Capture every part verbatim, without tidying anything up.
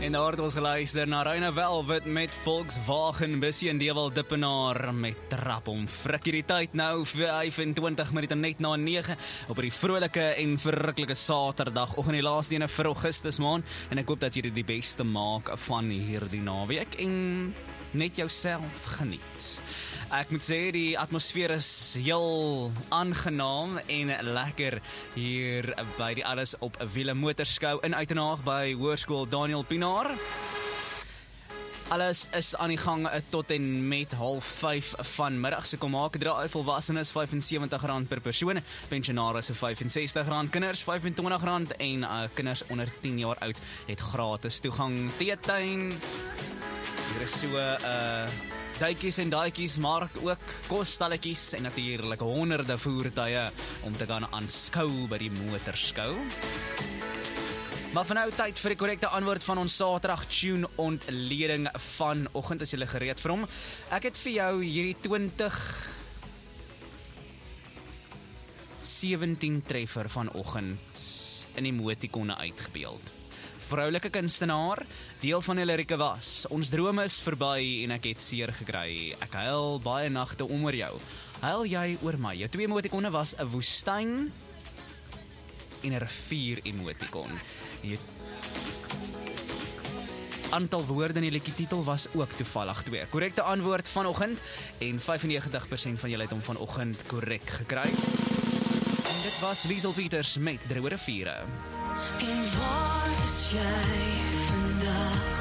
En daar het ons geluister na Reine Velvet met Volkswagen, Bussie en Dewel Dippenaar met Trap om Frik. Hierdie tyd nou vyf-en-twintig minute net na nege op die vrolike en verruklike Saterdagoggend, die laaste ene vir Augustus maand, en ek hoop dat jy die beste maak van hierdie naweek en net jouself geniet. Ek moet sê, die atmosfeer is heel aangenaam en lekker hier by die Alles op Wiele Motorskou in Uitenhaag by Hoërskool Daniel Pienaar. Alles is aan die gang tot en met half vyf vanmiddag. So kom maak, draai volwassenes vyf en sewentig rand per persoon, pensionaars vyf en sestig rand, kinders vyf en twintig rand en uh, kinders onder tien jaar oud het gratis toegang. Teetuin, hier is so uh, duikies en daaikies, maar ook kosstalletjies en natuurlik honderde voertuie om te gaan aanskou by die motorskou. Maar van nou tyd vir die korrekte antwoord van ons Saterdag tune ontleding vanoggend, as jy gereed vir hom. Ek het vir jou hierdie twintig sewentien treffer vanoggend in emotikone uitgebeeld. Vroulike kunstenaar, deel van die lirieke was: ons drome is verby en ek het seer gekry. Ek huil baie nagte om oor jou. Huil jy oor my? Jou twee emotikone was 'n woestyn en 'n rivier emotikon. Die aantal woorde in die liedjie titel was ook toevallig twee. Korrekte antwoord vanoggend en vyfennegentig persent van julle het hom vanoggend korrek gekry. En dit was Liesel Peters met Droë Riviere. En waar is jy vandag?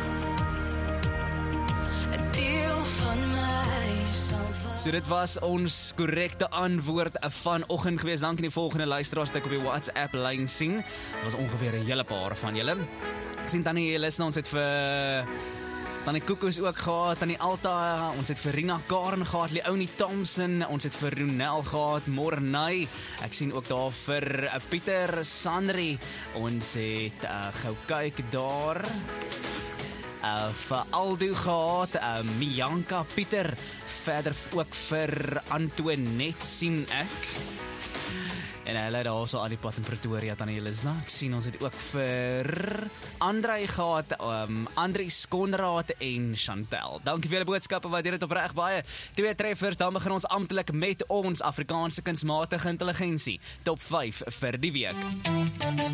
'n deel van my sal vas. So dit was ons korrekte antwoord vanoggend gewees. Dankie die volgende luisteraars wat ek op die WhatsApp lyn sien. Dit was ongeveer 'n hele paar van julle. Ek sien Tannie Elisna, ons het vir Tannie Koekos ook gehad, Tannie Alta, ons het vir Rina Karen gehad, Leonie Thompson, ons het vir Ronel gehad, Mornay, ek sien ook daar vir uh, Pieter Sandri, ons het uh, gou kyk daar, uh, vir Aldo gehad, uh, Mianka, Pieter, verder ook vir Antoinette sien ek, en hulle daar so aan die pad in Pretoria, Tannie Elisna. Ek sien ons het ook vir Andrei gehad, um, Andri Skonraad en Chantel. Dankie vir julle boodskappe, waardeer dit opreg baie. Twee treffers, dan begin ons amptelik met ons Afrikaanse kunsmatige intelligensie. Top vyf vir die week.